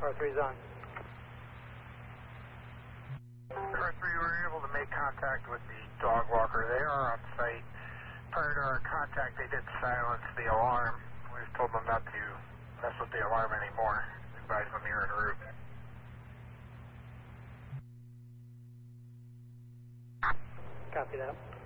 Car 3's on. Car 3, we were able to make contact with the dog walker. They are on site. Prior to our contact, they did silence the alarm. We just told them not to mess with the alarm anymore. Advised them you're en route. Copy that.